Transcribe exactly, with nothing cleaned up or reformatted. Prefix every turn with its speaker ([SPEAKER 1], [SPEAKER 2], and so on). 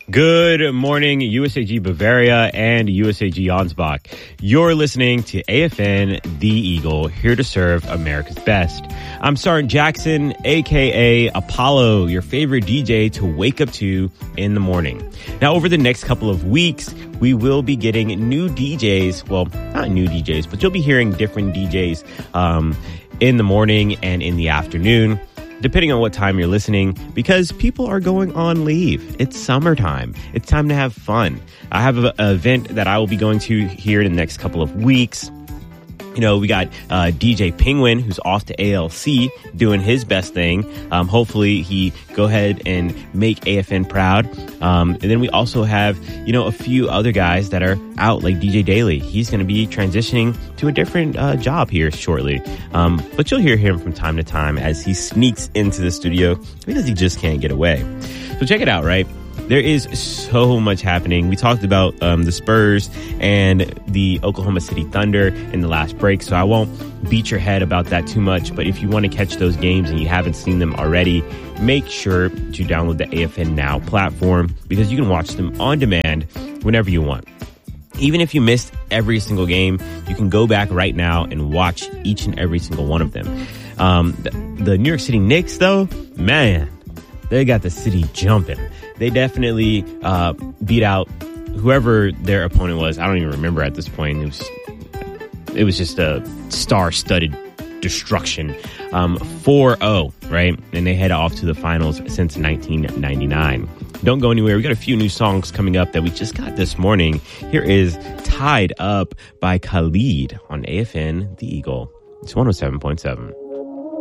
[SPEAKER 1] Good morning, U S A G Bavaria and U S A G Ansbach. You're listening to A F N The Eagle, here to serve America's best. I'm Sergeant Jackson, a k a. Apollo, your favorite D J to wake up to in the morning. Now, over the next couple of weeks, we will be getting new D Js. Well, not new D Js, but you'll be hearing different D Js um, in the morning and in the afternoon, depending on what time you're listening, because people are going on leave. It's summertime. It's time to have fun. I have an event that I will be going to here in the next couple of weeks. You know, we got uh, D J Penguin, who's off to A L C, doing his best thing. Um, hopefully, he go ahead and make A F N proud. Um, and then we also have, you know, a few other guys that are out, like D J Daly. He's going to be transitioning to a different uh, job here shortly. Um, but you'll hear him from time to time as he sneaks into the studio because he just can't get away. So check it out, right? There is so much happening. We talked about um, the Spurs and the Oklahoma City Thunder in the last break, so I won't beat your head about that too much. But if you want to catch those games and you haven't seen them already, make sure to download the A F N Now platform, because you can watch them on demand whenever you want. Even if you missed every single game, you can go back right now and watch each and every single one of them. Um, the, the New York City Knicks, though, man, they got the city jumping. They definitely uh, beat out whoever their opponent was. I don't even remember at this point. It was it was just a star-studded destruction. Um, four oh, right? And they head off to the finals since nineteen ninety-nine. Don't go anywhere. We got a few new songs coming up that we just got this morning. Here is Tied Up by Khalid on A F N The Eagle. It's one oh seven point seven.